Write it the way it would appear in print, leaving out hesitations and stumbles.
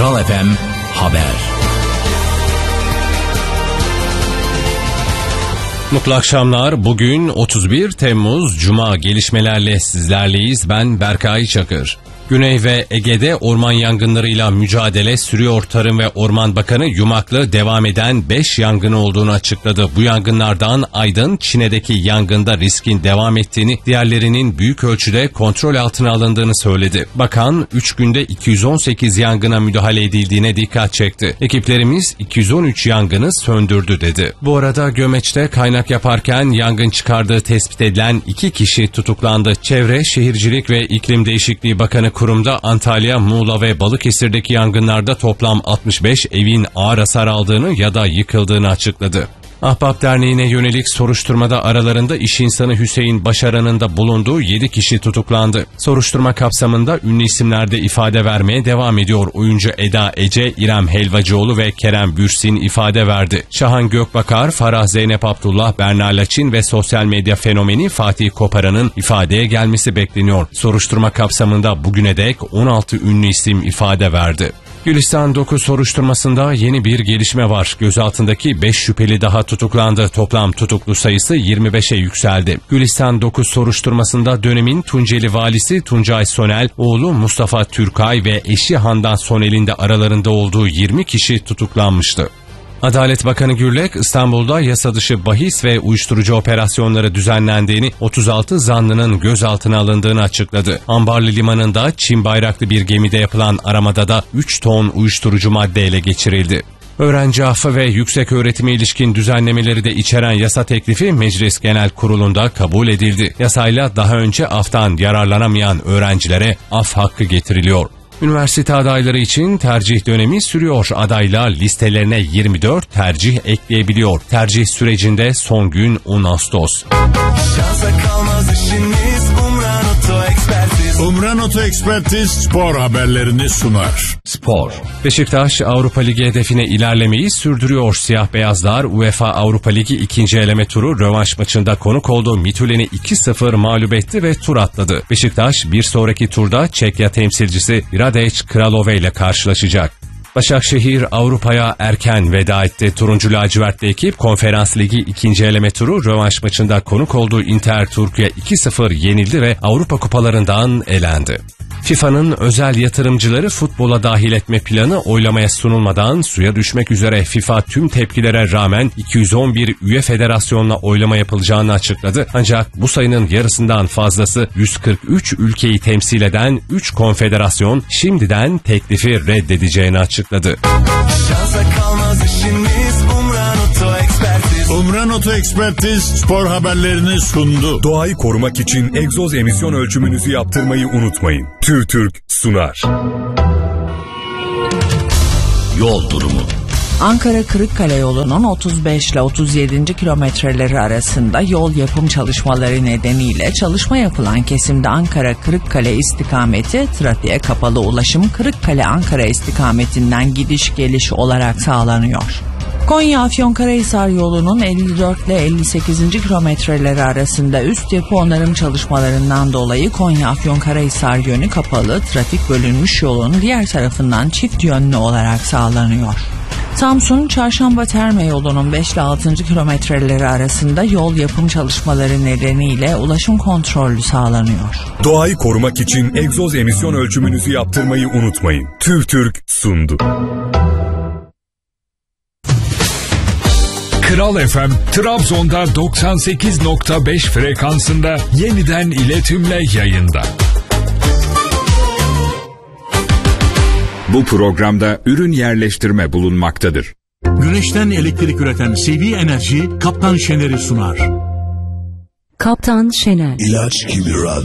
Kral FM Haber. Mutlu akşamlar. Bugün 31 Temmuz Cuma, gelişmelerle sizlerleyiz. Ben Berkay Çakır. Güney ve Ege'de orman yangınlarıyla mücadele sürüyor. Tarım ve Orman Bakanı Yumaklı devam eden 5 yangın olduğunu açıkladı. Bu yangınlardan Aydın, Çine'deki yangında riskin devam ettiğini, diğerlerinin büyük ölçüde kontrol altına alındığını söyledi. Bakan 3 günde 218 yangına müdahale edildiğine dikkat çekti. Ekiplerimiz 213 yangını söndürdü dedi. Bu arada Gömeç'te kaynak yaparken yangın çıkardığı tespit edilen 2 kişi tutuklandı. Çevre, Şehircilik ve İklim Değişikliği Bakanı kurumda Antalya, Muğla ve Balıkesir'deki yangınlarda toplam 65 evin ağır hasar aldığını ya da yıkıldığını açıkladı. Ahbap Derneği'ne yönelik soruşturmada aralarında iş insanı Hüseyin Başaran'ın da bulunduğu 7 kişi tutuklandı. Soruşturma kapsamında ünlü isimlerde ifade vermeye devam ediyor. Oyuncu Eda Ece, İrem Helvacıoğlu ve Kerem Bürsin ifade verdi. Şahan Gökbakar, Farah Zeynep Abdullah, Berna Laçin ve sosyal medya fenomeni Fatih Koparan'ın ifadeye gelmesi bekleniyor. Soruşturma kapsamında bugüne dek 16 ünlü isim ifade verdi. Gülistan 9 soruşturmasında yeni bir gelişme var. Gözaltındaki 5 şüpheli daha tutuklandı. Toplam tutuklu sayısı 25'e yükseldi. Gülistan 9 soruşturmasında dönemin Tunceli valisi Tuncay Sonel, oğlu Mustafa Türkay ve eşi Handan Sonel'in de aralarında olduğu 20 kişi tutuklanmıştı. Adalet Bakanı Gürlek, İstanbul'da yasa dışı bahis ve uyuşturucu operasyonları düzenlendiğini, 36 zanlının gözaltına alındığını açıkladı. Ambarlı Limanı'nda Çin bayraklı bir gemide yapılan aramada da 3 ton uyuşturucu madde ele geçirildi. Öğrenci affı ve yüksek öğretime ilişkin düzenlemeleri de içeren yasa teklifi Meclis Genel Kurulu'nda kabul edildi. Yasayla daha önce aftan yararlanamayan öğrencilere af hakkı getiriliyor. Üniversite adayları için tercih dönemi sürüyor. Adaylar listelerine 24 tercih ekleyebiliyor. Tercih sürecinde son gün 10 Ağustos. Şansa kalmaz işiniz, Umran Oto Ekspertiz. Umran Oto Ekspertiz spor haberlerini sunar. Spor. Beşiktaş Avrupa Ligi hedefine ilerlemeyi sürdürüyor. Siyah beyazlar UEFA Avrupa Ligi 2. eleme turu rövanş maçında konuk olduğu Midtjylland'i 2-0 mağlup etti ve tur atladı. Beşiktaş bir sonraki turda Çekya temsilcisi Radec Kralove ile karşılaşacak. Başakşehir Avrupa'ya erken veda etti. Turuncu lacivertli ekip Konferans Ligi 2. eleme turu rövanş maçında konuk olduğu Inter Turku'ya 2-0 yenildi ve Avrupa kupalarından elendi. FIFA'nın özel yatırımcıları futbola dahil etme planı oylamaya sunulmadan suya düşmek üzere. FIFA tüm tepkilere rağmen 211 üye federasyonla oylama yapılacağını açıkladı. Ancak bu sayının yarısından fazlası 143 ülkeyi temsil eden 3 konfederasyon şimdiden teklifi reddedeceğini açıkladı. Şansa kalmaz işiniz, Umran Oto Ekspertiz. Umran Oto Ekspertiz spor haberlerini sundu. Doğayı korumak için egzoz emisyon ölçümünüzü yaptırmayı unutmayın. TÜRTÜRK sunar. Yol durumu. Ankara-Kırıkkale yolunun 35 ile 37. kilometreleri arasında yol yapım çalışmaları nedeniyle çalışma yapılan kesimde Ankara-Kırıkkale istikameti trafiğe kapalı, ulaşım Kırıkkale-Ankara istikametinden gidiş geliş olarak sağlanıyor. Konya-Afyonkarahisar yolunun 54 ile 58. kilometreleri arasında üst yapı onarım çalışmalarından dolayı Konya-Afyonkarahisar yönü kapalı, trafik bölünmüş yolun diğer tarafından çift yönlü olarak sağlanıyor. Samsun Çarşamba Terme yolunun 5 ile 6. kilometreleri arasında yol yapım çalışmaları nedeniyle ulaşım kontrollü sağlanıyor. Doğayı korumak için egzoz emisyon ölçümünüzü yaptırmayı unutmayın. TÜRTÜRK sundu. Kral FM, Trabzon'da 98.5 frekansında yeniden iletimle yayında. Bu programda ürün yerleştirme bulunmaktadır. Güneşten elektrik üreten CV Enerji, Kaptan Şener'i sunar. Kaptan Şener. İlaç gibi radyo.